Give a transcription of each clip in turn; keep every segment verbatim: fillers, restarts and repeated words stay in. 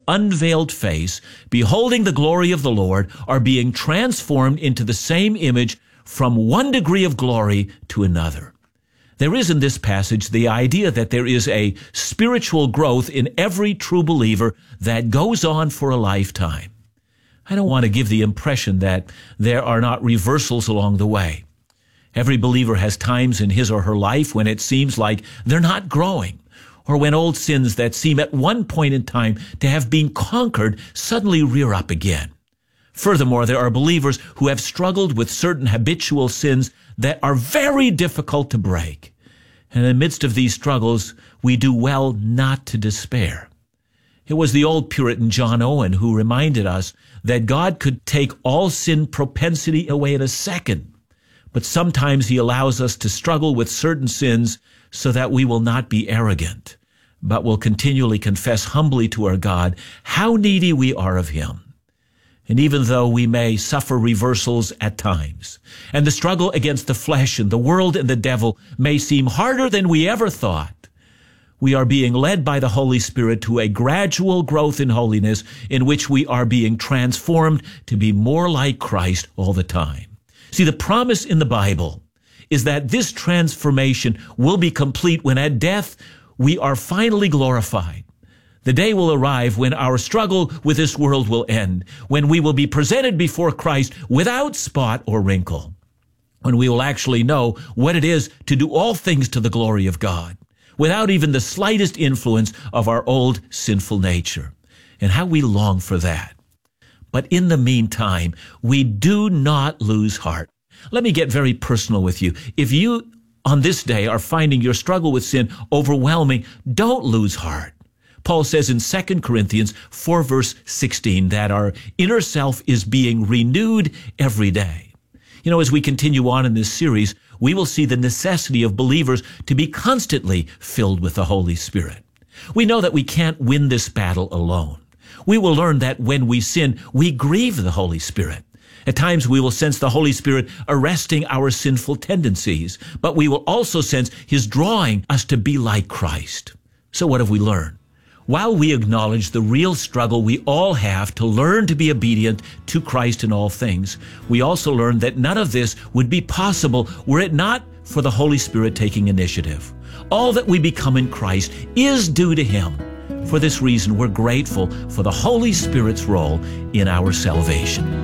unveiled face, beholding the glory of the Lord, are being transformed into the same image from one degree of glory to another. There is in this passage the idea that there is a spiritual growth in every true believer that goes on for a lifetime. I don't want to give the impression that there are not reversals along the way. Every believer has times in his or her life when it seems like they're not growing, or when old sins that seem at one point in time to have been conquered suddenly rear up again. Furthermore, there are believers who have struggled with certain habitual sins that are very difficult to break. And in the midst of these struggles, we do well not to despair. It was the old Puritan John Owen who reminded us that God could take all sin propensity away in a second, but sometimes he allows us to struggle with certain sins so that we will not be arrogant, but will continually confess humbly to our God how needy we are of him. And even though we may suffer reversals at times, and the struggle against the flesh and the world and the devil may seem harder than we ever thought, we are being led by the Holy Spirit to a gradual growth in holiness in which we are being transformed to be more like Christ all the time. See, the promise in the Bible is that this transformation will be complete when at death we are finally glorified. The day will arrive when our struggle with this world will end, when we will be presented before Christ without spot or wrinkle, when we will actually know what it is to do all things to the glory of God, without even the slightest influence of our old sinful nature. And how we long for that. But in the meantime, we do not lose heart. Let me get very personal with you. If you on this day are finding your struggle with sin overwhelming, don't lose heart. Paul says in Second Corinthians four, verse sixteen, that our inner self is being renewed every day. You know, as we continue on in this series, we will see the necessity of believers to be constantly filled with the Holy Spirit. We know that we can't win this battle alone. We will learn that when we sin, we grieve the Holy Spirit. At times we will sense the Holy Spirit arresting our sinful tendencies, but we will also sense his drawing us to be like Christ. So what have we learned? While we acknowledge the real struggle we all have to learn to be obedient to Christ in all things, we also learn that none of this would be possible were it not for the Holy Spirit taking initiative. All that we become in Christ is due to him. For this reason, we're grateful for the Holy Spirit's role in our salvation.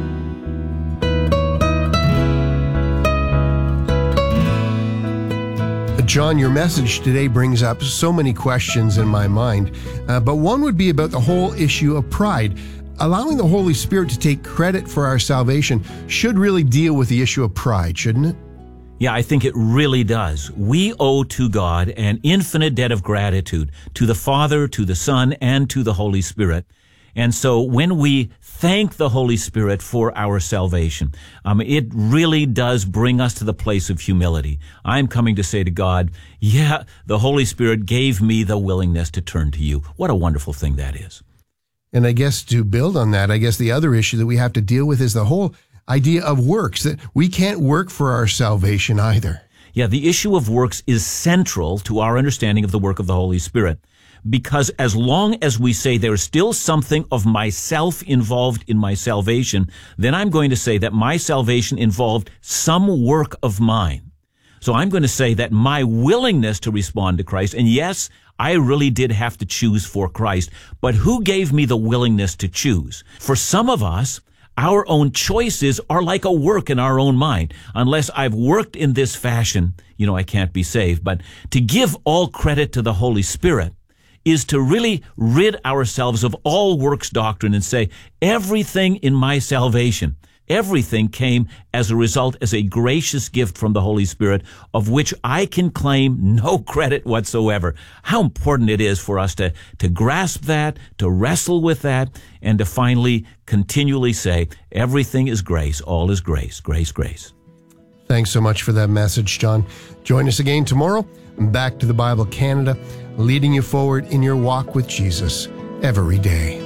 John, your message today brings up so many questions in my mind, uh, but one would be about the whole issue of pride. Allowing the Holy Spirit to take credit for our salvation should really deal with the issue of pride, shouldn't it? Yeah, I think it really does. We owe to God an infinite debt of gratitude, to the Father, to the Son, and to the Holy Spirit. And so when we thank the Holy Spirit for our salvation, um, it really does bring us to the place of humility. I'm coming to say to God, yeah, the Holy Spirit gave me the willingness to turn to you. What a wonderful thing that is. And I guess to build on that, I guess the other issue that we have to deal with is the whole idea of works, that we can't work for our salvation either. Yeah, the issue of works is central to our understanding of the work of the Holy Spirit. Because as long as we say there's still something of myself involved in my salvation, then I'm going to say that my salvation involved some work of mine. So I'm going to say that my willingness to respond to Christ, and yes, I really did have to choose for Christ, but who gave me the willingness to choose? For some of us, our own choices are like a work in our own mind. Unless I've worked in this fashion, you know, I can't be saved. But to give all credit to the Holy Spirit is to really rid ourselves of all works doctrine and say, everything in my salvation, everything came as a result, as a gracious gift from the Holy Spirit, of which I can claim no credit whatsoever. How important it is for us to, to grasp that, to wrestle with that, and to finally continually say, everything is grace, all is grace, grace, grace. Thanks so much for that message, John. Join us again tomorrow. Back to the Bible Canada, leading you forward in your walk with Jesus every day.